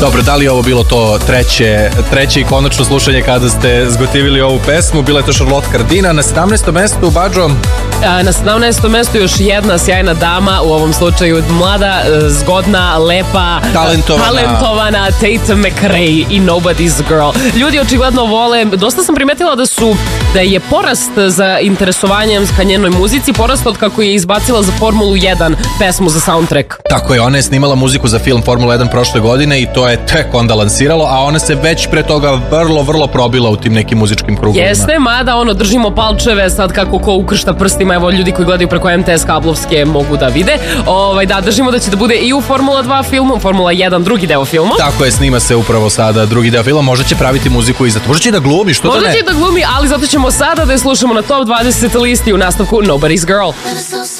Dobro, da li je ovo bilo to treće i konačno slušanje kada ste zgotivili ovu pesmu? Bila je to Charlotte Cardina. Na 17. mestu, Bađo? Na 17. mestu još jedna sjajna dama, u ovom slučaju mlada, zgodna, lepa, talentovana Tate McRae i Nobody's Girl. Ljudi očigledno vole, dosta sam primetila da je porast za interesovanjem ka njenoj muzici, porast od kako je izbacila za Formulu 1 pesmu za soundtrack. Tako je, ona je snimala muziku za film Formula 1 prošle godine i to je tek onda lansiralo, a ona se već pre toga vrlo probila u tim nekim muzičkim krugovima. Jeste, mada držimo palčeve sad kako ko ukršta prstima, evo ljudi koji gledaju preko MTS kablovske mogu da vide. Da, držimo da će da bude i u Formula 2 filmu, Formula 1 drugi deo filmu. Tako je, snima se upravo sada drugi deo filma, možda će praviti muziku i za to. Možda će i da glumi, što to ne? Možda će i da glumi, ali zato ćemo sada da je slušamo na Top 20 listi u nastavku Nobody's Girl.